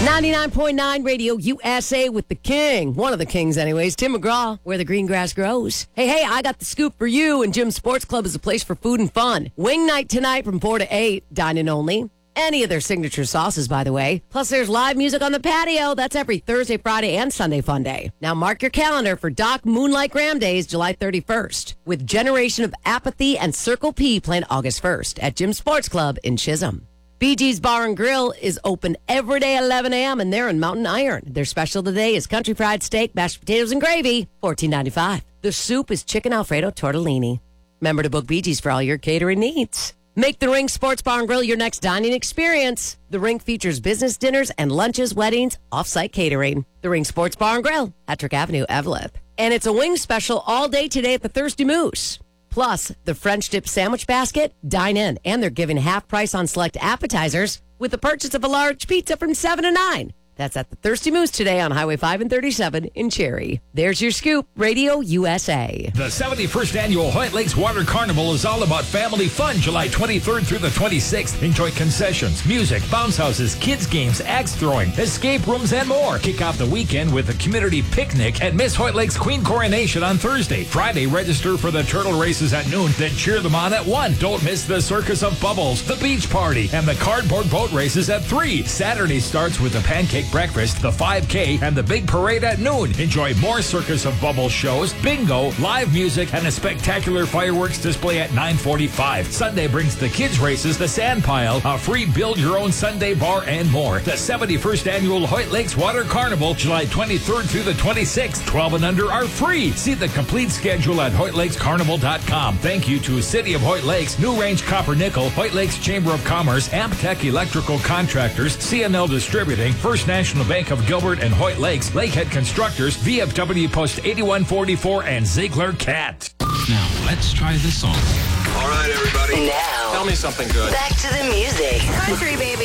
99.9 Radio USA with the king. One of the kings, anyways. Tim McGraw, where the green grass grows. Hey, I got the scoop for you. And Jim's Sports Club is a place for food and fun. Wing night tonight from 4 to 8. Dine-in only. Any of their signature sauces, by the way. Plus, there's live music on the patio. That's every Thursday, Friday, and Sunday fun day. Now, mark your calendar for Doc Moonlight Graham Days, July 31st, with Generation of Apathy and Circle P playing August 1st at Jim's Sports Club in Chisholm. BG's Bar and Grill is open every day at 11 a.m. and they're in Mountain Iron. Their special today is country fried steak, mashed potatoes, and gravy, $14.95. The soup is chicken Alfredo tortellini. Remember to book BG's for all your catering needs. Make the Rink Sports Bar and Grill your next dining experience. The Rink features business dinners and lunches, weddings, off-site catering. The Rink Sports Bar and Grill, Ettrick Avenue, Eveleth. And it's a wing special all day today at the Thirsty Moose. Plus, the French dip sandwich basket, dine in, and they're giving half price on select appetizers with the purchase of a large pizza from 7 to 9. That's at the Thirsty Moose today on Highway 5 and 37 in Cherry. There's your scoop, Radio USA. The 71st Annual Hoyt Lakes Water Carnival is all about family fun July 23rd through the 26th. Enjoy concessions, music, bounce houses, kids games, axe throwing, escape rooms, and more. Kick off the weekend with a community picnic at Miss Hoyt Lakes Queen Coronation on Thursday. Friday, register for the turtle races at noon, then cheer them on at 1. Don't miss the Circus of Bubbles, the beach party, and the cardboard boat races at 3. Saturday starts with the pancake breakfast, the 5K, and the big parade at noon. Enjoy more Circus of Bubbles shows, bingo, live music, and a spectacular fireworks display at 9:45. Sunday brings the kids races, the sand pile, a free build-your-own Sunday bar, and more. The 71st Annual Hoyt Lakes Water Carnival, July 23rd through the 26th. 12 and under are free. See the complete schedule at HoytLakesCarnival.com. Thank you to City of Hoyt Lakes, New Range Copper Nickel, Hoyt Lakes Chamber of Commerce, Amptech Electrical Contractors, CNL Distributing, First National Bank of Gilbert and Hoyt Lakes, Lakehead Constructors, VFW Post 8144, and Ziegler Cat. Now, let's try this song. All right, everybody. Now, Tell me something good. back to the music. Country, baby.